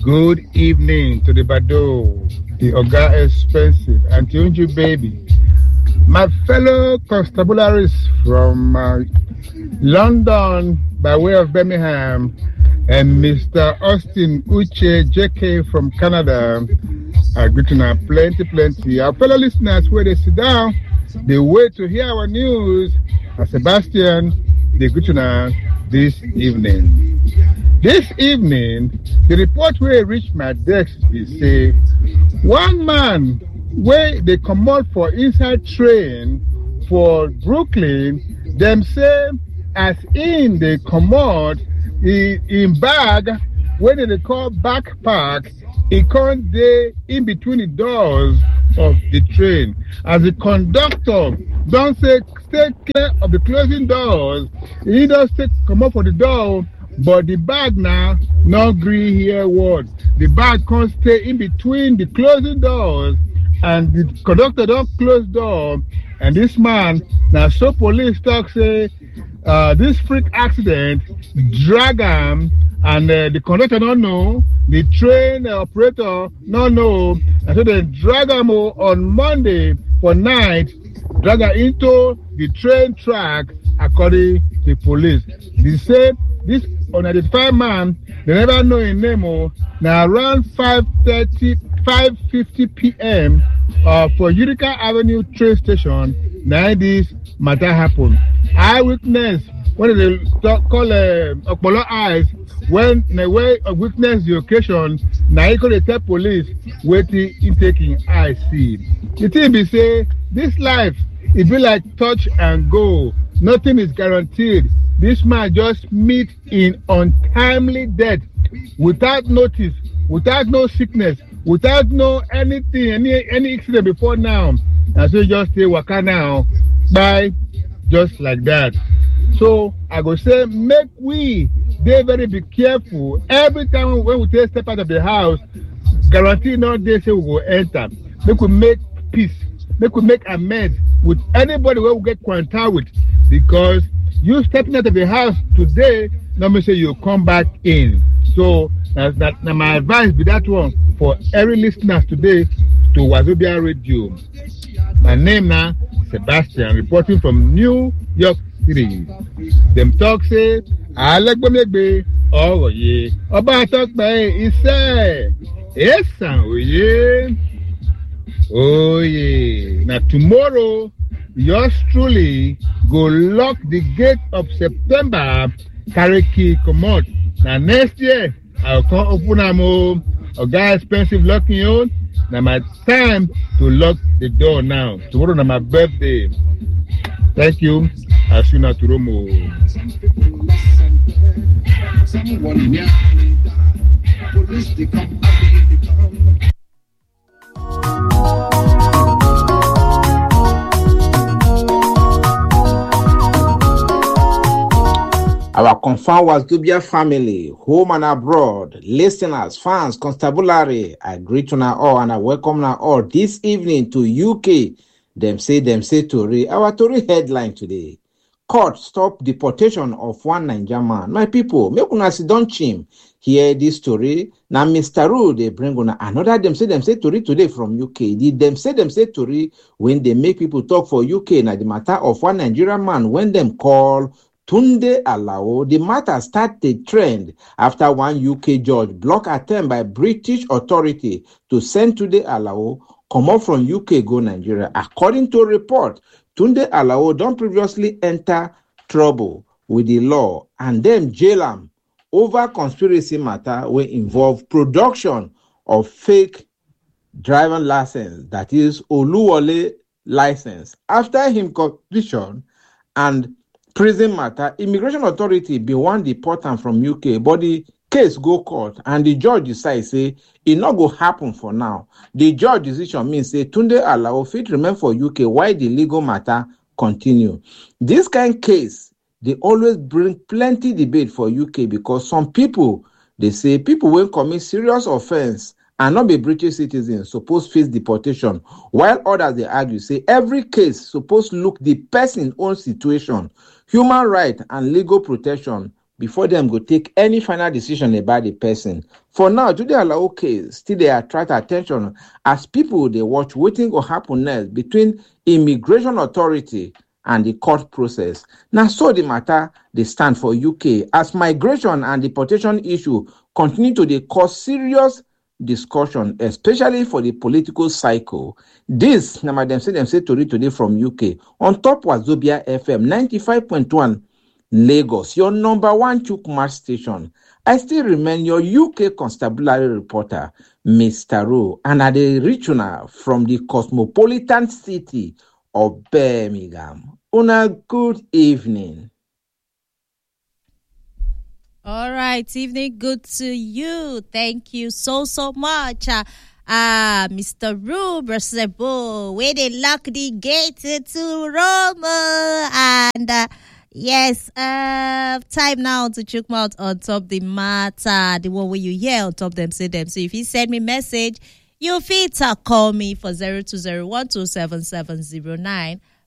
Good evening to the Bado, the Oga Expensive, and to Unju Baby. My fellow constabularies from London by way of Birmingham, and Mr. Austin Uche JK from Canada. I greet you now, plenty. Our fellow listeners, where they sit down, they wait to hear our news. Sebastian, they greet you now this evening. This evening, the report where it reached my desk is say one man where they come out for inside train for Brooklyn, them say as in they come out in bag where they call backpack, it can't dey in between the doors of the train. As the conductor don't say stay clear of the closing doors, he does say come up for the door. But the bag now, no agree here word. The bag can't stay in between the closing doors, and the conductor don't close door. And this man, now so police talk say, this freak accident drag him, and the conductor don't know, the train operator don't know, and so they drag him on Monday for night, drag him into the train track according to police. They say this unidentified man, they never know his name. Now around 5:50 p.m. For Utica Avenue train station, now this matter happened. Eyewitness, when they call Okpolo Eyes, when they witness the occasion, now he could tell police waiting in taking eye see. The thing be say, this life, it be like touch and go. Nothing is guaranteed. This man just meet in untimely death, without notice, without no sickness, without no anything, any accident before now. And so just say waka now, bye, just like that. So I go say, make we be careful every time when we take step out of the house. Guarantee not they say we will enter. Make we make peace. Make we make amends with anybody where we get quarantined with, because you stepping out of the house today, let me say you come back in. So that's now my advice be that one for every listeners today to Wazobia Radio. My name now Sebastian, reporting from New York City. Them talk say Alegbomegbe Oye Oba talk by Ise Esan Oye. Oh yeah. Now tomorrow, yours truly go lock the gate of September, carry key come out. Now next year, I'll come open them home. A guy expensive locking on. Now my time to lock the door now. Tomorrow na my birthday. Thank you. Asuna Turomo. Our confirmed Wazobia family, home and abroad, listeners, fans, constabulary, I greet you now all and I welcome now all this evening to UK. Them say Tori. Our Tori headline today. Court stop deportation of one Nigerian man. My people, make una sit down chim. Hear this story. Now Mr. Ru, they bring on another them say Tori today from UK. The them say Tori when they make people talk for UK. Now the matter of one Nigerian man when them call Tunde Alao, the matter started the trend after one UK judge blocked attempt by British authority to send Tunde Alao come up from UK go Nigeria. According to a report, Tunde Alao don't previously enter trouble with the law and then jail him over conspiracy matter will involve production of fake driving license, that is Oluwole license. After him conviction and prison matter, immigration authority be one deport am from UK, but the case go court and the judge decide say it not go happen for now. The judge decision means say Tunde Alao fit remain for UK while the legal matter continue. This kind case they always bring plenty debate for UK because some people they say people will commit serious offense and not be British citizens supposed face deportation, while others they argue say every case supposed look the person's own situation, human right and legal protection before them go take any final decision about the person. For now, Jude Alao case still they attract attention as people they watch wetin go happen next between immigration authority and the court process. Now, so the matter they stand for UK as migration and deportation issue continue to dey cause serious discussion, especially for the political cycle. This, na them say tori today from UK on top Wazobia FM 95.1 Lagos, your number one Chukmar station. I still remain your UK constabulary reporter, Mr. Ro, and I dey reach una from the cosmopolitan city of Birmingham. Una good evening. All right, evening good to you. Thank you so much. Mr. Rube Sebo, where they lock the gate to Roma. And yes, time now to check out on top the matter, the one where you hear on top them say them. So if you send me message, you fit call me for 0201277009.